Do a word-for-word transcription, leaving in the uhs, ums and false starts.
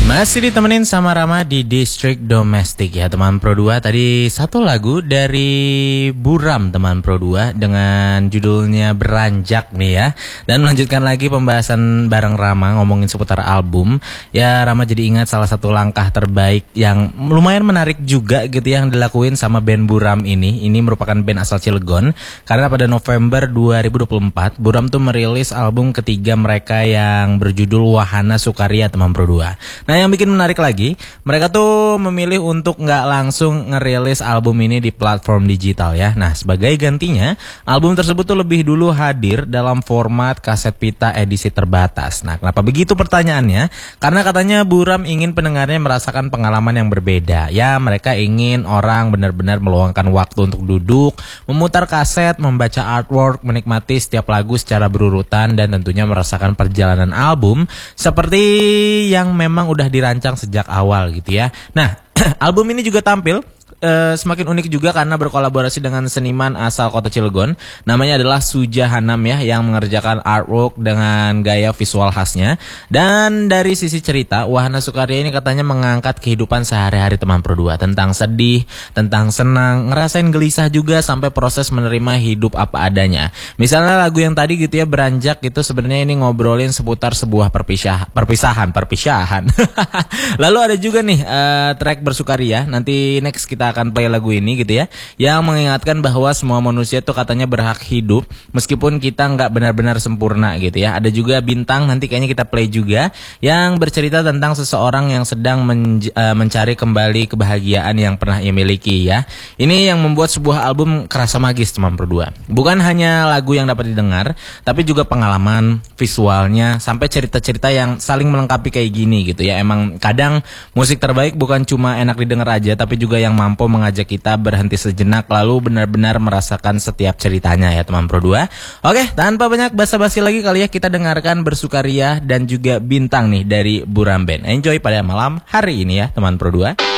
Masih ditemenin sama Rama di Distrik Domestik ya teman Pro dua. Tadi satu lagu dari Buram teman Pro dua dengan judulnya Beranjak nih ya. Dan melanjutkan lagi pembahasan bareng Rama ngomongin seputar album. Ya Rama jadi ingat salah satu langkah terbaik yang lumayan menarik juga gitu yang dilakuin sama band Buram ini. Ini merupakan band asal Cilegon. Karena pada November dua ribu dua puluh empat Buram tuh merilis album ketiga mereka yang berjudul Wahana Sukaria teman Pro dua. Nah yang bikin menarik lagi, mereka tuh memilih untuk nggak langsung ngerilis album ini di platform digital ya. Nah sebagai gantinya, album tersebut tuh lebih dulu hadir dalam format kaset pita edisi terbatas. Nah kenapa begitu pertanyaannya? Karena katanya Buram ingin pendengarnya merasakan pengalaman yang berbeda. Ya mereka ingin orang benar-benar meluangkan waktu untuk duduk, memutar kaset, membaca artwork, menikmati setiap lagu secara berurutan dan tentunya merasakan perjalanan album seperti yang memang udah dirancang sejak awal gitu ya. Nah, album ini juga tampil Uh, semakin unik juga karena berkolaborasi dengan seniman asal kota Cilegon. Namanya adalah Suja Hanam ya, yang mengerjakan artwork dengan gaya visual khasnya. Dan dari sisi cerita, Wahana Sukaria ini katanya mengangkat kehidupan sehari-hari teman Pro dua, tentang sedih, tentang senang, ngerasain gelisah juga sampai proses menerima hidup apa adanya. Misalnya lagu yang tadi gitu ya, Beranjak, itu sebenarnya ini ngobrolin seputar sebuah perpisah perpisahan, perpisahan. Lalu ada juga nih uh, track Bersukaria. Nanti next kita akan play lagu ini gitu ya, yang mengingatkan bahwa semua manusia tuh katanya berhak hidup meskipun kita nggak benar-benar sempurna gitu ya. Ada juga Bintang, nanti kayaknya kita play juga, yang bercerita tentang seseorang yang sedang menj- uh, mencari kembali kebahagiaan yang pernah ia miliki ya. Ini yang membuat sebuah album kerasa magis teman Pro dua. Bukan hanya lagu yang dapat didengar, tapi juga pengalaman, visualnya, sampai cerita-cerita yang saling melengkapi kayak gini gitu ya. Emang kadang musik terbaik bukan cuma enak didengar aja, tapi juga yang mampu mengajak kita berhenti sejenak lalu benar-benar merasakan setiap ceritanya ya teman Pro dua. Oke, tanpa banyak basa-basi lagi kali ya, kita dengarkan Bersukaria dan juga Bintang nih dari Buram Band. Enjoy pada malam hari ini ya teman Pro dua.